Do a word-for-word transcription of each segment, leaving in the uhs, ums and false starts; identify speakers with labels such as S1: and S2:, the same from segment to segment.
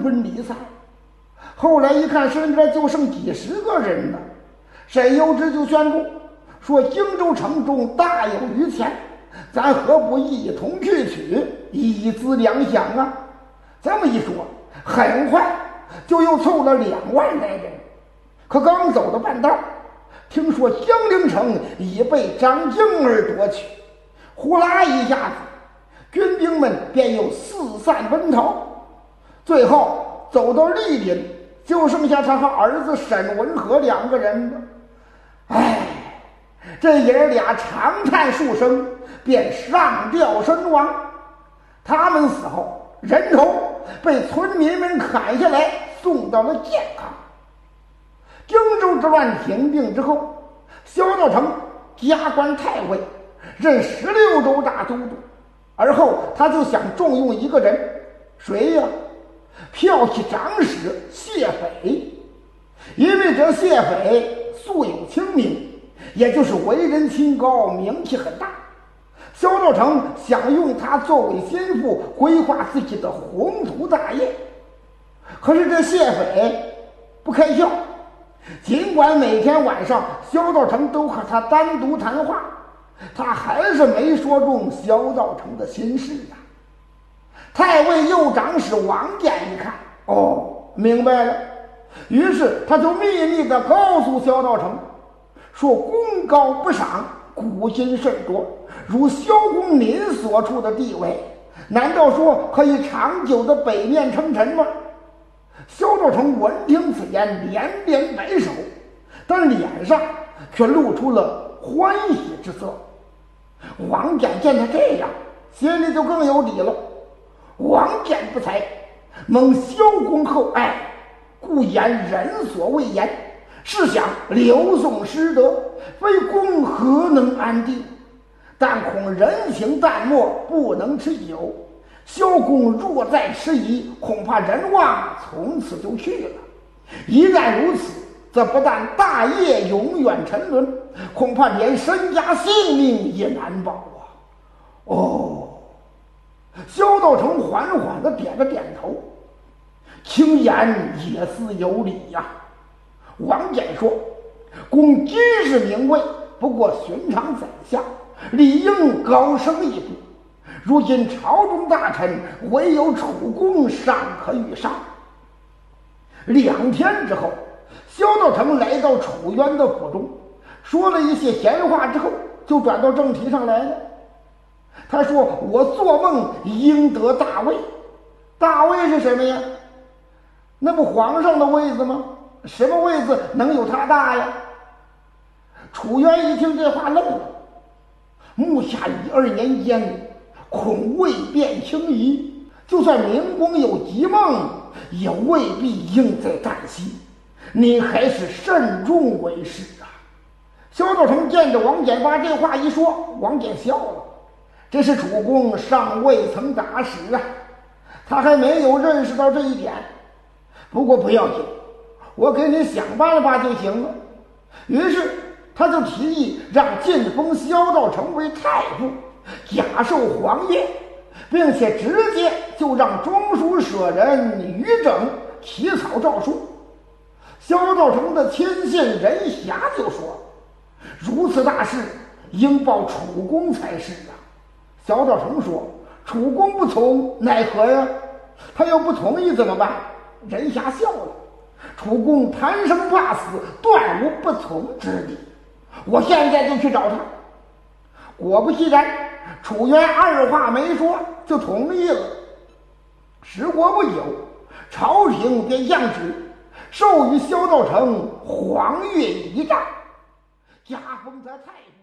S1: 魂离散。后来一看身边就剩几十个人了，沈有之就宣布说荆州城中大有余钱，咱何不一同去取，以资粮饷啊？这么一说，很快就又凑了两万来人。可刚走到半道，听说江陵城已被张敬儿夺取，呼啦一下子，军兵们便又四散奔逃，最后走到莅临，就剩下他和儿子沈文和两个人了。唉，这爷儿俩长叹数声，便上吊身亡。他们死后，人头被村民们砍下来，送到了健康。荆州之乱平定之后，萧道成加官太尉，任十六州大都督。而后他就想重用一个人，谁呀？骠骑长史谢斐。因为这谢斐素有清名，也就是为人清高，名气很大。萧道成想用他作为心腹，规划自己的宏图大业。可是这谢斐不开窍，尽管每天晚上萧道成都和他单独谈话，他还是没说中萧道成的心事啊。太尉右长史王坚一看，哦，明白了，于是他就秘密地告诉萧道成说，功高不赏，古今甚多，如萧公您所处的地位，难道说可以长久的北面称臣吗？萧道成闻听此言，连连摆手，但脸上却露出了欢喜之色。王坚见他这样，心里就更有底了。王坚不才，蒙萧公厚爱，故言人所未言。试想刘宋失德，非公何能安定？但恐人情淡漠，不能持久。萧公若再迟疑，恐怕人望从此就去了。一旦如此，则不但大业永远沉沦，恐怕连身家性命也难保啊！哦，萧道成缓缓地点了点头，轻言也似有理呀、啊。王坚说：“公今日名位，不过寻常宰相，理应高升一步。如今朝中大臣唯有楚公尚可与上。”两天之后，萧道成来到楚渊的府中，说了一些闲话之后，就转到正题上来了。他说：“我做梦应得大位。大位是什么呀？那不皇上的位子吗？什么位子能有他大呀？”楚渊一听这话愣了，目下一二年间，恐未变轻移，就算明公有急梦，也未必应在旦夕。你还是慎重为是啊。萧道成见着王翦把这话一说，王翦笑了。这是楚公尚未曾打使啊，他还没有认识到这一点。不过不要紧，我给你想办法就行了。于是他就提议让晋封萧道成为太傅，假授皇业，并且直接就让中书舍人于整起草诏书。萧道成的亲信任侠就说：“如此大事，应报楚公才是啊。”萧道成说：“楚公不从，奈何呀？他要不同意怎么办？”任侠笑了：“楚公贪生怕死，断无不从之理。我现在就去找他。”果不其然，楚渊二话没说就同意了。时过不久，朝廷便降旨，授予萧道成黄钺仪仗，加封他太傅。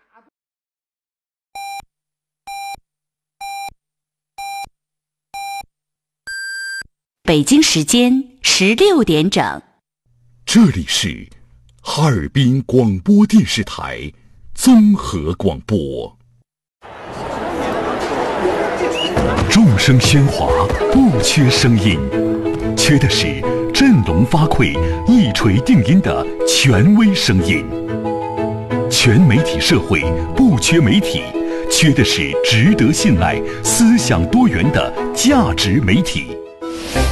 S2: 北京时间十六点整。
S3: 这里是哈尔滨广播电视台综合广播。众声喧哗，不缺声音，缺的是振聋发聩、一锤定音的权威声音。全媒体社会不缺媒体，缺的是值得信赖、思想多元的价值媒体。